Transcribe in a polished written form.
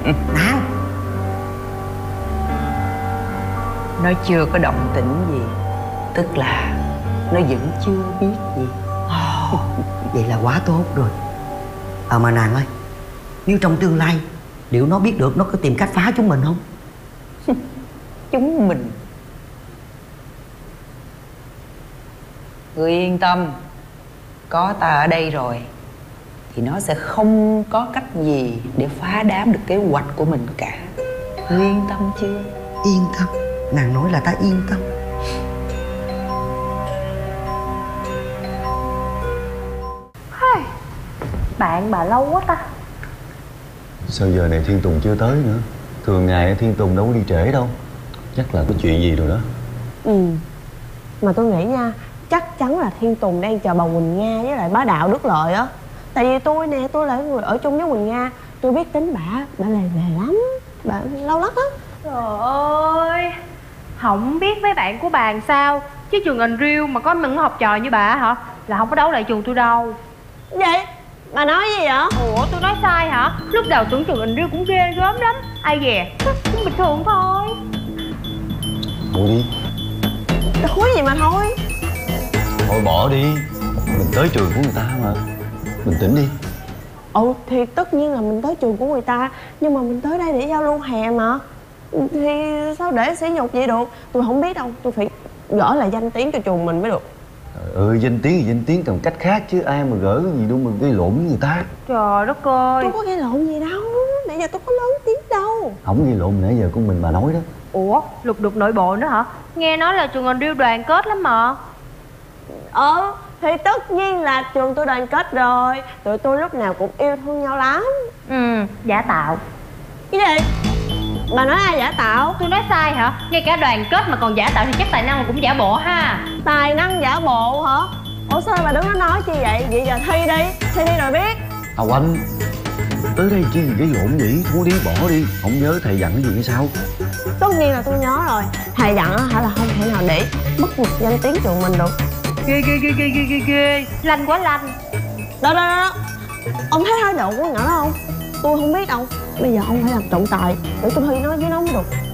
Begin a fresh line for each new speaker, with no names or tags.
Nào.
Nó chưa có động tĩnh gì, tức là nó vẫn chưa biết gì.
Vậy là quá tốt rồi. Mà nàng ơi, nếu trong tương lai liệu nó biết được nó có tìm cách phá chúng mình không?
Chúng mình? Ngươi yên tâm, có ta ở đây rồi thì nó sẽ không có cách gì để phá đám được kế hoạch của mình cả. Ngươi yên tâm chưa?
Yên tâm. Nàng nói là ta yên tâm.
Bạn bà lâu quá ta.
Sao giờ này Thiên Tùng chưa tới nữa? Thường ngày Thiên Tùng đâu có đi trễ đâu. Chắc là có chuyện gì rồi đó.
Mà tôi nghĩ nha, chắc chắn là Thiên Tùng đang chờ bà Quỳnh Nga với lại bá Đạo Đức Lợi á. Tại vì tôi nè, tôi là người ở chung với Quỳnh Nga. Tôi biết tính bà lề lề lắm. Bà lâu lắc á.
Trời ơi, không biết mấy bạn của bà làm sao, chứ trường Anh Riêu mà có những học trò như bà hả là không có đấu lại trường tôi đâu.
Vậy? Bà nói gì vậy?
Ủa tôi nói sai hả? Lúc đầu tưởng trường Anh Riêu cũng ghê gớm lắm. Ai dè, cũng bình thường thôi.
Thôi đi.
Thối gì mà thôi.
Thôi bỏ đi. Mình tới trường của người ta mà. Bình tĩnh đi.
Thì tất nhiên là mình tới trường của người ta, nhưng mà mình tới đây để giao lưu hè mà. Thì sao để sỉ nhục vậy được? Tôi không biết đâu, tôi phải gỡ lại danh tiếng cho trường mình mới được.
Danh tiếng thì danh tiếng bằng cách khác chứ ai mà gỡ cái gì đâu mà gây lộn với người ta.
Trời đất ơi.
Tôi có gây lộn gì đâu, nãy giờ tôi có lớn tiếng đâu.
Không gây lộn nãy giờ của mình bà nói đó.
Ủa, lục đục nội bộ nữa hả? Nghe nói là trường Anh Riêu đoàn kết lắm mà.
Thì tất nhiên là trường tôi đoàn kết rồi. Tụi tôi lúc nào cũng yêu thương nhau lắm.
Giả tạo.
Cái gì? Bà nói ai giả tạo?
Tôi nói sai hả? Ngay cả đoàn kết mà còn giả tạo thì chắc tài năng cũng giả bộ ha.
Tài năng giả bộ hả? Ủa sao bà đứng đó nói chi vậy? Vậy giờ thi đi rồi biết.
Anh tới đây chứ gì gây lộn vậy? Thôi đi, bỏ đi. Không nhớ thầy dặn cái gì hay sao?
Tất nhiên là tôi nhớ rồi. Thầy dặn hả là không thể nào để mất mặt danh tiếng trường mình được.
Ghê. Lanh quá lanh.
Đó. Ông thấy thái độ của con nhỏ đó không? Tôi không biết đâu. Bây giờ ông phải làm trọng tài để tôi thi nó với nó mới được.